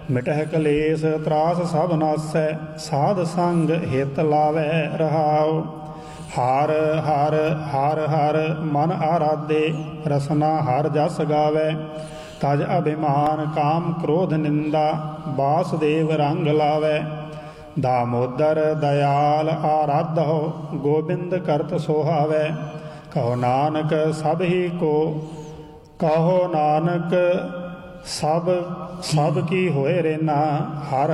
ਮਿਟਹਿ ਕਲੇਸ਼ ਤਰਾਸ ਸਭ ਨਾਸੈ, ਸਾਧ ਸੰਗ ਹਿਤ ਲਾਵੈ ਰਹਾਉ। ਹਰ ਹਰ ਹਰ ਹਰ ਮਨ ਆਰਾਧੇ, ਰਸਨਾ ਹਰ ਜਸ ਗਾਵੈ। ਤਜ ਅਭਿਮਾਨ ਕਾਮ ਕ੍ਰੋਧ ਨਿੰਦਾ, ਵਾਸੁਦੇਵ ਰੰਗ ਲਾਵੈ। दामोदर दयाल आराधो, गोबिंद करत सोहावै। कहो नानक सब ही को, कहो नानक सब सब की होए रेना, हर